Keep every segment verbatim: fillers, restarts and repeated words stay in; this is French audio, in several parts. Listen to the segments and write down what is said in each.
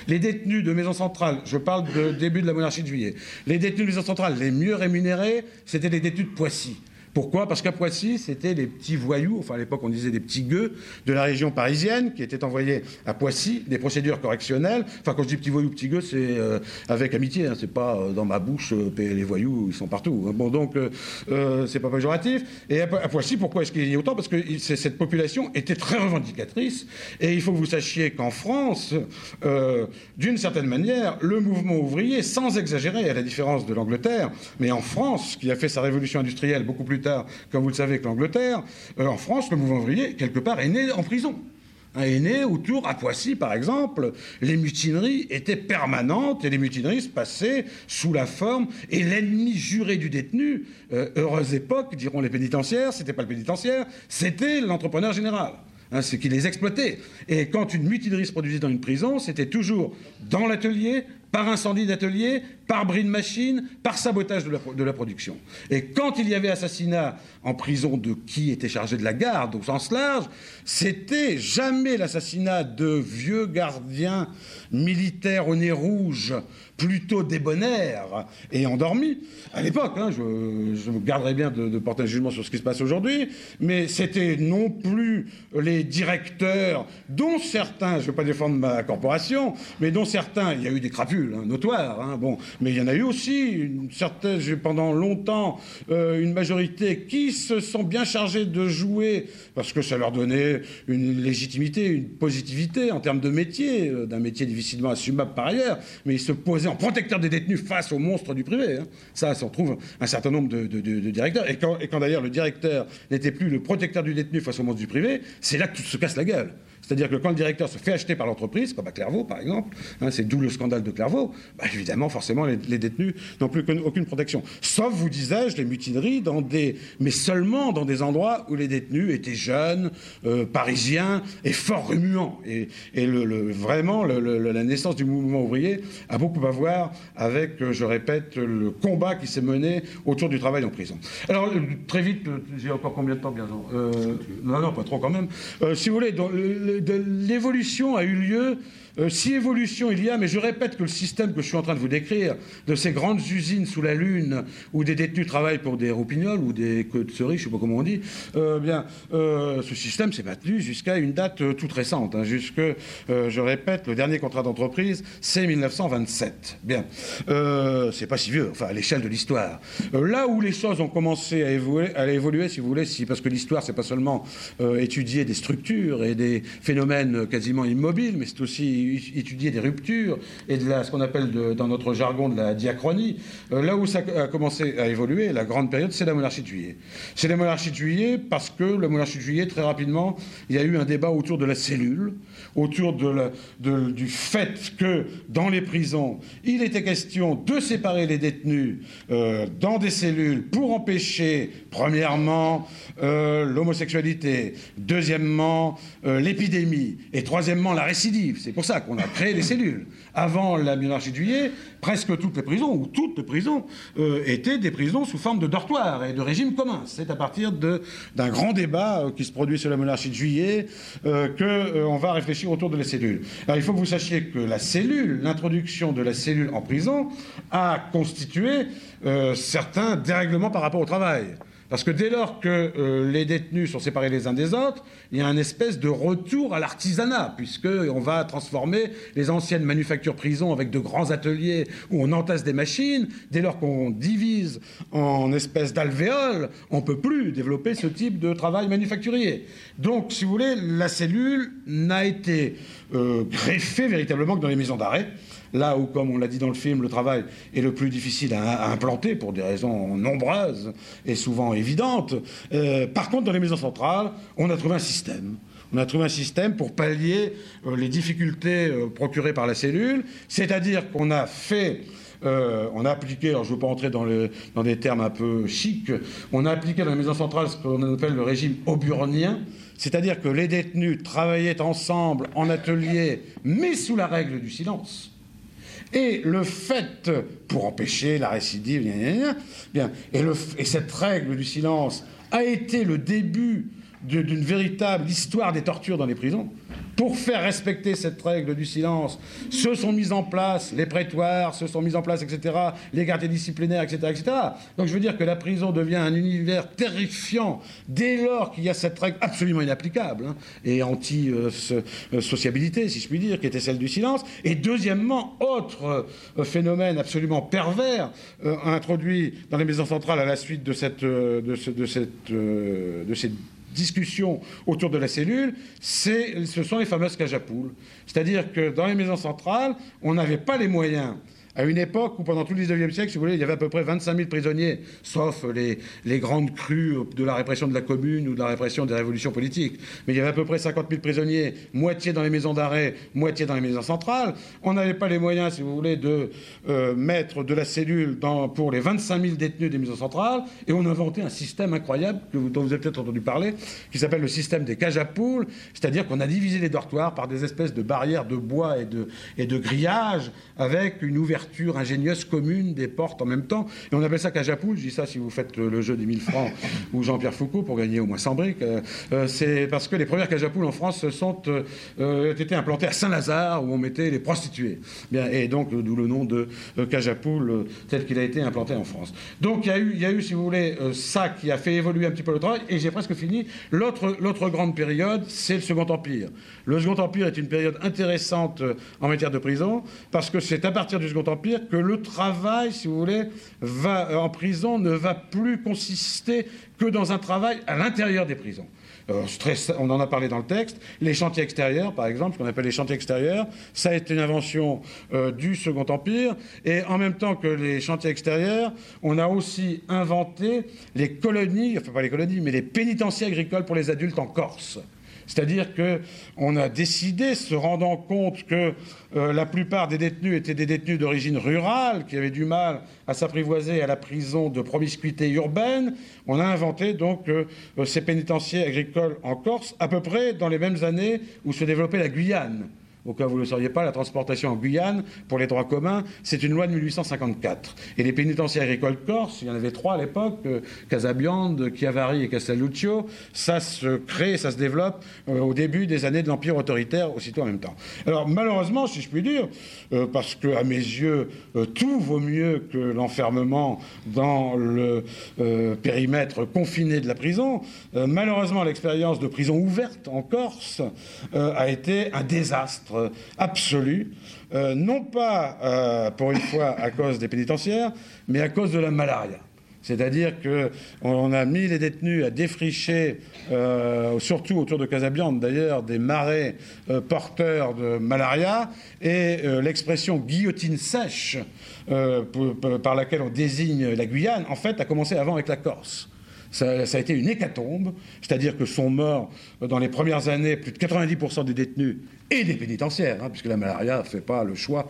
Les détenus de Maison Centrale, je parle du début de la monarchie de Juillet, les détenus de Maison Centrale les mieux rémunérés, c'était les détenus de Poissy. Pourquoi? Parce qu'à Poissy, c'était les petits voyous, enfin à l'époque on disait des petits gueux, de la région parisienne, qui étaient envoyés à Poissy, des procédures correctionnelles. Enfin quand je dis petits voyous, petits gueux, c'est euh, avec amitié, hein, c'est pas euh, dans ma bouche, euh, les voyous, ils sont partout. Hein. Bon donc, euh, euh, c'est pas péjoratif. Et à, à Poissy, pourquoi est-ce qu'il y a autant? Parce que cette population était très revendicatrice, et il faut que vous sachiez qu'en France, euh, d'une certaine manière, le mouvement ouvrier, sans exagérer, à la différence de l'Angleterre, mais en France, qui a fait sa révolution industrielle beaucoup plus tard, comme vous le savez, que l'Angleterre, euh, en France, le mouvement ouvrier, quelque part, est né en prison. Hein, est né autour, à Poissy, par exemple, les mutineries étaient permanentes et les mutineries se passaient sous la forme, et l'ennemi juré du détenu, euh, heureuse époque, diront les pénitentiaires, c'était pas le pénitentiaire, c'était l'entrepreneur général. Hein, c'est qui les exploitait. Et quand une mutinerie se produisait dans une prison, c'était toujours dans l'atelier, par incendie d'atelier, par bris de machine, par sabotage de la, de la production. Et quand il y avait assassinat en prison de qui était chargé de la garde, au sens large, c'était jamais l'assassinat de vieux gardiens militaires au nez rouge, plutôt débonnaires et endormis. À l'époque, hein, je, je me garderai bien de, de porter un jugement sur ce qui se passe aujourd'hui, mais c'était non plus les directeurs, dont certains, je ne veux pas défendre ma corporation, mais dont certains, il y a eu des crapules hein, notoires, hein, bon, mais il y en a eu aussi une certaine, pendant longtemps, euh, une majorité qui se sont bien chargés de jouer, parce que ça leur donnait une légitimité, une positivité en termes de métier, euh, d'un métier difficilement assumable par ailleurs, mais ils se posaient en protecteur des détenus face aux monstres du privé. Hein. Ça, ça, on trouve un certain nombre de, de, de, de directeurs. Et quand, et quand d'ailleurs le directeur n'était plus le protecteur du détenu face aux monstres du privé, c'est là que tout se casse la gueule. C'est-à-dire que quand le directeur se fait acheter par l'entreprise, comme à Clairvaux par exemple, hein, c'est d'où le scandale de Clairvaux, bah, évidemment, forcément, les, les détenus n'ont plus aucune protection. Sauf, vous disais-je, les mutineries, dans des, mais seulement dans des endroits où les détenus étaient jeunes, euh, parisiens et fort remuants. Et, et le, le, vraiment, le, le, la naissance du mouvement ouvrier a beaucoup à voir avec, je répète, le combat qui s'est mené autour du travail en prison. Alors, très vite, j'ai encore combien de temps, bien sûr euh, Non, non, pas trop quand même. Euh, si vous voulez, dans le, de l'évolution a eu lieu, euh, si évolution il y a, mais je répète que le système que je suis en train de vous décrire, de ces grandes usines sous la lune, où des détenus travaillent pour des roupignols ou des queues de cerises, je ne sais pas comment on dit, euh, bien, euh, ce système s'est maintenu jusqu'à une date euh, toute récente, hein, jusque, euh, je répète, le dernier contrat d'entreprise, c'est mille neuf cent vingt-sept. Bien, euh, c'est pas si vieux, enfin, à l'échelle de l'histoire. Euh, là où les choses ont commencé à évoluer, à évoluer si vous voulez, si, parce que l'histoire, c'est pas seulement euh, étudier des structures et des phénomènes quasiment immobiles, mais c'est aussi étudier des ruptures et de la, ce qu'on appelle de, dans notre jargon de la diachronie. Euh, là où ça a commencé à évoluer, la grande période, c'est la monarchie de Juillet. C'est la monarchie de Juillet parce que la monarchie de Juillet, très rapidement, il y a eu un débat autour de la cellule, autour de la, de, du fait que dans les prisons, il était question de séparer les détenus euh, dans des cellules pour empêcher, premièrement, euh, l'homosexualité, deuxièmement, euh, l'épidémie, et troisièmement, la récidive. C'est pour ça qu'on a créé les cellules. Avant la monarchie de Juillet, presque toutes les prisons, ou toutes les prisons, euh, étaient des prisons sous forme de dortoirs et de régime commun. C'est à partir de, d'un grand débat euh, qui se produit sur la monarchie de Juillet euh, qu'on euh, va réfléchir autour de la cellule. Alors il faut que vous sachiez que la cellule, l'introduction de la cellule en prison, a constitué euh, certains dérèglements par rapport au travail. Parce que dès lors que euh, les détenus sont séparés les uns des autres, il y a une espèce de retour à l'artisanat, puisqu'on va transformer les anciennes manufactures prisons avec de grands ateliers où on entasse des machines. Dès lors qu'on divise en espèces d'alvéoles, on ne peut plus développer ce type de travail manufacturier. Donc, si vous voulez, la cellule n'a été euh, greffée véritablement que dans les maisons d'arrêt. Là où, comme on l'a dit dans le film, le travail est le plus difficile à, à implanter pour des raisons nombreuses et souvent évidentes. Euh, par contre, dans les maisons centrales, on a trouvé un système. On a trouvé un système pour pallier euh, les difficultés euh, procurées par la cellule, c'est-à-dire qu'on a fait... Euh, on a appliqué, alors je ne veux pas entrer dans, le, dans des termes un peu chics, on a appliqué dans les maisons centrales ce qu'on appelle le régime auburnien, c'est-à-dire que les détenus travaillaient ensemble en atelier, mais sous la règle du silence. Et le fait, pour empêcher la récidive, gna gna gna, bien, et, le, et cette règle du silence a été le début d'une véritable histoire des tortures dans les prisons. Pour faire respecter cette règle du silence, se sont mis en place les prétoires, se sont mis en place, et cetera, les gardiens disciplinaires, et cetera, et cetera. Donc je veux dire que la prison devient un univers terrifiant dès lors qu'il y a cette règle absolument inapplicable hein, et anti-sociabilité, si je puis dire, qui était celle du silence. Et deuxièmement, autre euh, phénomène absolument pervers euh, introduit dans les maisons centrales à la suite de cette, euh, de, ce, de cette, euh, de cette discussion autour de la cellule, c'est, ce sont les fameuses cages à poules. C'est-à-dire que dans les maisons centrales, on n'avait pas les moyens. À une époque où, pendant tout le dix-neuvième siècle, si vous voulez, il y avait à peu près vingt-cinq mille prisonniers, sauf les, les grandes crues de la répression de la Commune ou de la répression des révolutions politiques. Mais il y avait à peu près cinquante mille prisonniers, moitié dans les maisons d'arrêt, moitié dans les maisons centrales. On n'avait pas les moyens, si vous voulez, de euh, mettre de la cellule dans, pour les vingt-cinq mille détenus des maisons centrales. Et on a inventé un système incroyable, que vous, dont vous avez peut-être entendu parler, qui s'appelle le système des cages à poules. C'est-à-dire qu'on a divisé les dortoirs par des espèces de barrières de bois et de, et de grillages avec une ouverture ingénieuse commune des portes en même temps. Et on appelle ça cage à poules. Je dis ça si vous faites le jeu des mille francs ou Jean-Pierre Foucault pour gagner au moins cent briques. Euh, c'est parce que les premières cages à poules en France sont euh, été implantées à Saint-Lazare où on mettait les prostituées. Bien, et donc d'où le nom de euh, cage à poules euh, tel qu'il a été implanté en France. Donc il y a eu, il y a eu si vous voulez, euh, ça qui a fait évoluer un petit peu le travail. Et j'ai presque fini. L'autre, l'autre grande période, c'est le Second Empire. Le Second Empire est une période intéressante euh, en matière de prison parce que c'est à partir du Second Empire que le travail, si vous voulez, va, en prison ne va plus consister que dans un travail à l'intérieur des prisons. Euh, stress, on en a parlé dans le texte. Les chantiers extérieurs, par exemple, ce qu'on appelle les chantiers extérieurs, ça a été une invention euh, du Second Empire. Et en même temps que les chantiers extérieurs, on a aussi inventé les colonies, enfin pas les colonies, mais les pénitenciers agricoles pour les adultes en Corse. C'est-à-dire qu'on a décidé, se rendant compte que euh, la plupart des détenus étaient des détenus d'origine rurale, qui avaient du mal à s'apprivoiser à la prison de promiscuité urbaine, on a inventé donc euh, ces pénitenciers agricoles en Corse, à peu près dans les mêmes années où se développait la Guyane. Au cas où vous ne le sauriez pas, la transportation en Guyane, pour les droits communs, c'est une loi de mille huit cent cinquante-quatre. Et les pénitenciers agricoles corses, il y en avait trois à l'époque, euh, Casabiande, Chiavari et Castelluccio, ça se crée, ça se développe euh, au début des années de l'Empire autoritaire, aussitôt en même temps. Alors malheureusement, si je puis dire, euh, parce qu'à mes yeux, euh, tout vaut mieux que l'enfermement dans le euh, périmètre confiné de la prison, euh, malheureusement l'expérience de prison ouverte en Corse euh, a été un désastre absolu, euh, non pas euh, pour une fois à cause des pénitentiaires, mais à cause de la malaria. C'est-à-dire qu'on a mis les détenus à défricher, euh, surtout autour de Casabiande d'ailleurs, des marais euh, porteurs de malaria, et euh, l'expression guillotine sèche, euh, pour, pour, par laquelle on désigne la Guyane, en fait, a commencé avant avec la Corse. Ça, ça a été une hécatombe, c'est-à-dire que sont morts dans les premières années plus de quatre-vingt-dix pour cent des détenus et des pénitentiaires, hein, puisque la malaria ne fait pas le choix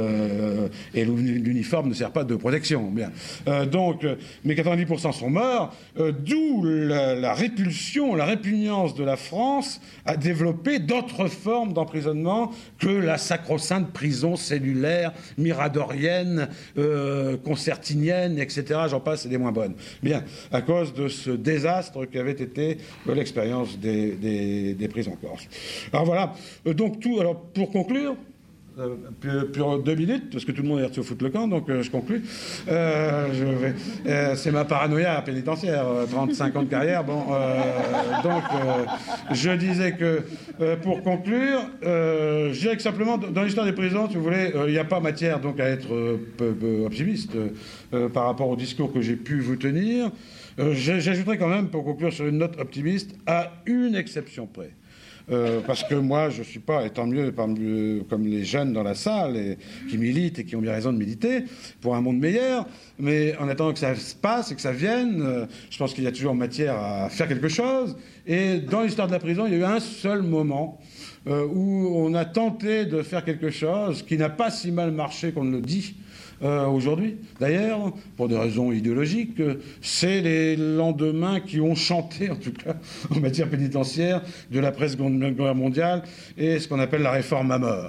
euh, et l'uniforme ne sert pas de protection. Bien. Euh, donc, mais quatre-vingt-dix pour cent sont morts, euh, d'où la, la répulsion, la répugnance de la France à développer d'autres formes d'emprisonnement que la sacro-sainte prison cellulaire, miradorienne, euh, concertinienne, et cetera. J'en passe, c'est des moins bonnes. Bien, à cause de ce désastre qu'avait été euh, l'expérience des, des, des prisons corses. Alors voilà, euh, donc tout, alors pour conclure, euh, plus, plus deux minutes, parce que tout le monde est resté au foot le camp, donc euh, je conclus. Euh, je vais, euh, c'est ma paranoïa pénitentiaire, euh, trente-cinq ans de carrière, bon, euh, donc euh, je disais que, euh, pour conclure, euh, je dirais que simplement, dans l'histoire des prisons, si vous voulez, il n'y a pas matière donc à être euh, peu, peu optimiste euh, par rapport au discours que j'ai pu vous tenir. Euh, J'ajouterais quand même, pour conclure sur une note optimiste, à une exception près. Euh, parce que moi, je ne suis pas, et tant mieux, mieux, comme les jeunes dans la salle et, qui militent et qui ont bien raison de militer pour un monde meilleur, mais en attendant que ça se passe et que ça vienne, euh, je pense qu'il y a toujours matière à faire quelque chose. Et dans l'histoire de la prison, il y a eu un seul moment euh, où on a tenté de faire quelque chose qui n'a pas si mal marché qu'on le dit. Euh, aujourd'hui, d'ailleurs, pour des raisons idéologiques, euh, c'est les lendemains qui ont chanté, en tout cas, en matière pénitentiaire, de l'après-Seconde Guerre mondiale et ce qu'on appelle la réforme à mort.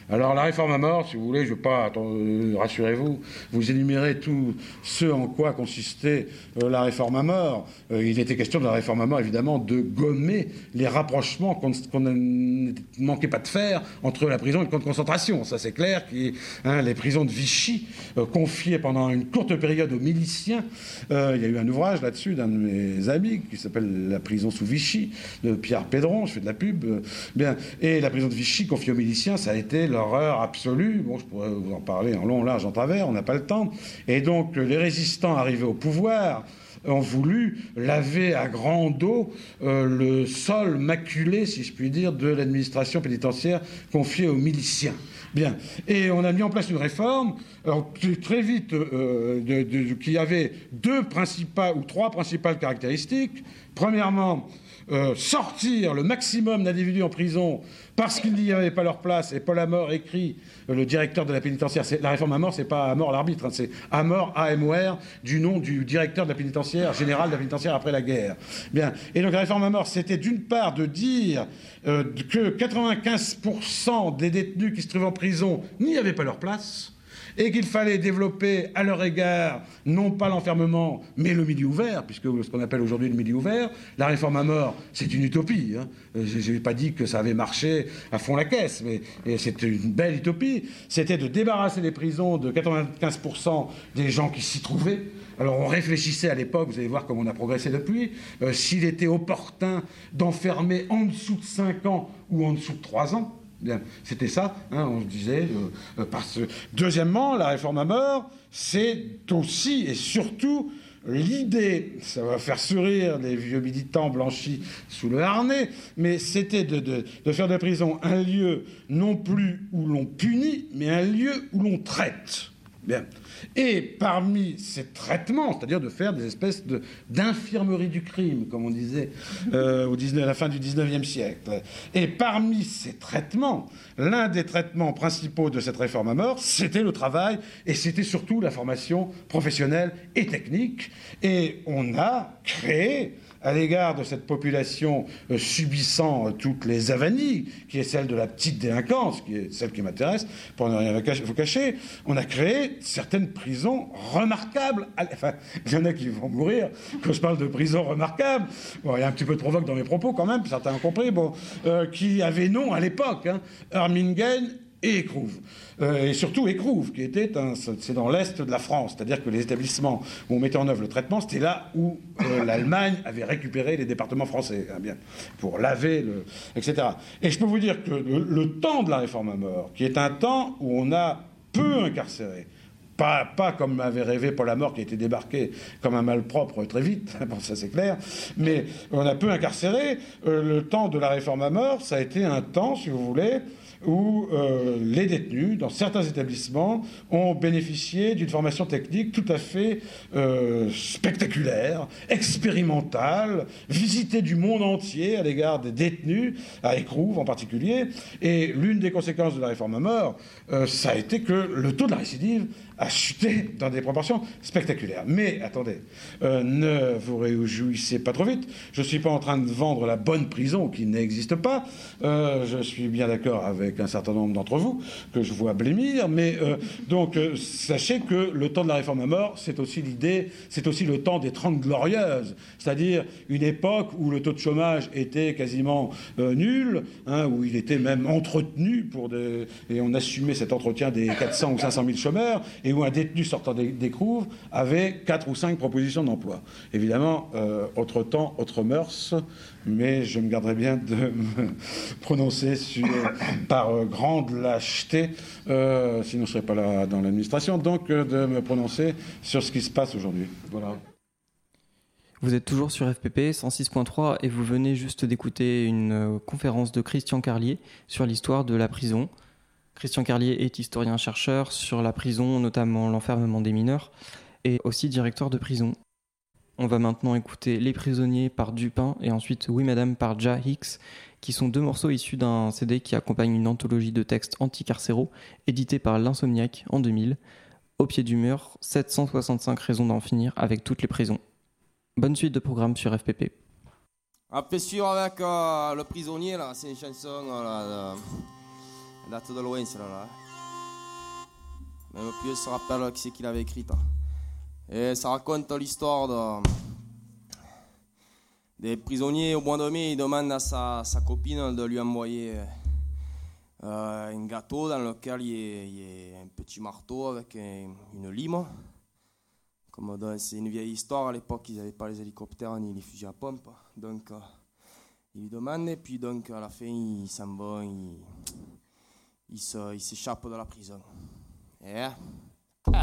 Alors la réforme à mort, si vous voulez, je ne vais pas, attends, rassurez-vous, vous énumérer tout ce en quoi consistait euh, la réforme à mort. Euh, il était question de la réforme à mort, évidemment, de gommer les rapprochements qu'on, qu'on ne manquait pas de faire entre la prison et le camp de concentration. Ça c'est clair, qui, hein, les prisons de Vichy, euh, confiées pendant une courte période aux miliciens. Euh, il y a eu un ouvrage là-dessus d'un de mes amis qui s'appelle La prison sous Vichy, de Pierre Pédron, je fais de la pub. Euh, bien. Et la prison de Vichy confiée aux miliciens, ça a été l'horreur absolue. Bon, je pourrais vous en parler en long, large, en travers, on n'a pas le temps. Et donc, les résistants arrivés au pouvoir ont voulu laver à grande eau euh, le sol maculé, si je puis dire, de l'administration pénitentiaire confiée aux miliciens. Bien. Et on a mis en place une réforme, alors, très vite, euh, de, de, qui avait deux principales ou trois principales caractéristiques. Premièrement, Euh, sortir le maximum d'individus en prison parce qu'ils n'y avaient pas leur place. Et Paul Amor écrit, euh, le directeur de la pénitentiaire, c'est, la réforme à mort, c'est pas Amor l'arbitre, hein, c'est Amor, A M O R, du nom du directeur de la pénitentiaire, général de la pénitentiaire après la guerre. Bien. Et donc la réforme à mort, c'était d'une part de dire euh, que quatre-vingt-quinze pour cent des détenus qui se trouvaient en prison n'y avaient pas leur place, et qu'il fallait développer à leur égard non pas l'enfermement, mais le milieu ouvert, puisque ce qu'on appelle aujourd'hui le milieu ouvert. La réforme à mort, c'est une utopie. Hein. Je n'ai pas dit que ça avait marché à fond la caisse, mais c'était une belle utopie. C'était de débarrasser les prisons de quatre-vingt-quinze pour cent des gens qui s'y trouvaient. Alors on réfléchissait à l'époque, vous allez voir comment on a progressé depuis, euh, s'il était opportun d'enfermer en dessous de cinq ans ou en dessous de trois ans. Bien, c'était ça, hein, on se disait. Euh, euh, parce... Deuxièmement, la réforme à mort, c'est aussi et surtout l'idée, ça va faire sourire les vieux militants blanchis sous le harnais, mais c'était de, de, de faire de la prison un lieu non plus où l'on punit, mais un lieu où l'on traite. Bien. Et parmi ces traitements, c'est-à-dire de faire des espèces de, d'infirmerie du crime, comme on disait euh, au dix-neuvième, à la fin du dix-neuvième siècle. Et parmi ces traitements, l'un des traitements principaux de cette réforme à mort, c'était le travail, et c'était surtout la formation professionnelle et technique. Et on a créé, à l'égard de cette population euh, subissant euh, toutes les avanies, qui est celle de la petite délinquance, qui est celle qui m'intéresse, pour ne rien vous cacher, on a créé certaines prisons remarquables. Enfin, il y en a qui vont mourir quand je parle de prisons remarquables. Bon, il y a un petit peu de provoque dans mes propos quand même, certains ont compris, bon, euh, qui avaient nom à l'époque, hein, Ermingen et Écrouves. Euh, et surtout Écrouves, qui était un, c'est dans l'est de la France, c'est-à-dire que les établissements où on mettait en œuvre le traitement, c'était là où euh, l'Allemagne avait récupéré les départements français, hein, bien, pour laver, le, et cetera. Et je peux vous dire que le, le temps de la réforme à mort, qui est un temps où on a peu incarcéré, Pas, pas comme avait rêvé Paul Amor, qui a été débarqué comme un malpropre très vite, bon, ça c'est clair, mais on a peu incarcéré. Euh, le temps de la réforme à mort, ça a été un temps, si vous voulez, où euh, les détenus, dans certains établissements, ont bénéficié d'une formation technique tout à fait euh, spectaculaire, expérimentale, visitée du monde entier à l'égard des détenus, à Écrouves en particulier. Et l'une des conséquences de la réforme à mort, euh, ça a été que le taux de la récidive a chuté dans des proportions spectaculaires. Mais, attendez, euh, ne vous réjouissez pas trop vite. Je ne suis pas en train de vendre la bonne prison qui n'existe pas. Euh, je suis bien d'accord avec un certain nombre d'entre vous, que je vois blêmir. Mais, euh, donc, euh, sachez que le temps de la réforme à mort, c'est aussi l'idée, c'est aussi le temps des Trente Glorieuses. C'est-à-dire une époque où le taux de chômage était quasiment euh, nul, hein, où il était même entretenu pour des... et on assumait cet entretien des quatre cents ou cinq cent mille chômeurs, et où un détenu sortant d'Écrouves avait quatre ou cinq propositions d'emploi. Évidemment, euh, autre temps, autre mœurs, mais je me garderai bien de me prononcer sur, par euh, grande lâcheté, euh, sinon je ne serais pas là dans l'administration, donc euh, de me prononcer sur ce qui se passe aujourd'hui. Voilà. Vous êtes toujours sur F P P cent six point trois et vous venez juste d'écouter une euh, conférence de Christian Carlier sur l'histoire de la prison. Christian Carlier est historien-chercheur sur la prison, notamment l'enfermement des mineurs, et aussi directeur de prison. On va maintenant écouter Les prisonniers par Dupin et ensuite Oui Madame par Ja Hicks, qui sont deux morceaux issus d'un C D qui accompagne une anthologie de textes anticarcéraux édité par l'Insomniaque en deux mille. Au pied du mur, sept cent soixante-cinq raisons d'en finir avec toutes les prisons. Bonne suite de programme sur F P P. Après sûr avec euh, Le prisonnier, là, c'est une chanson... Euh, là, date de loin celle-là. Même plus elle se rappelle qui c'est qui l'avait écrite. Et ça raconte l'histoire de, des prisonniers au mois de mai. Ils demandent à sa, sa copine de lui envoyer euh, un gâteau dans lequel il y, a, il y a un petit marteau avec un, une lime. Comme dans, c'est une vieille histoire, à l'époque ils n'avaient pas les hélicoptères ni les fusils à pompe. Donc euh, il lui demande et puis donc à la fin il s'en va, il, il, se, il s'échappe de la prison. Et